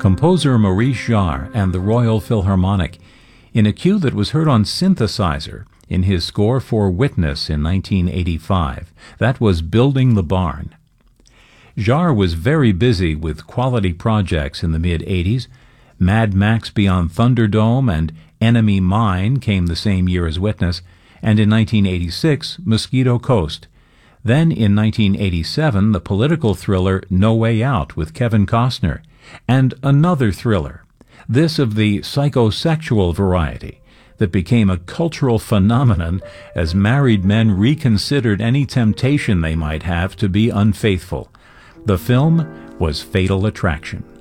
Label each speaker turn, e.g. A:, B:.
A: composer Maurice Jarre and the Royal Philharmonic, in a cue that was heard on synthesizer in his score for Witness in 1985. That was Building the Barn. Jarre was very busy with quality projects in the mid-'80s. Mad Max Beyond Thunderdome and Enemy Mine came the same year as Witness, and in 1986, Mosquito Coast. Then in 1987, the political thriller No Way Out with Kevin Costner, and another thriller, this of the psychosexual variety, that became a cultural phenomenon as married men reconsidered any temptation they might have to be unfaithful. The film was Fatal Attraction.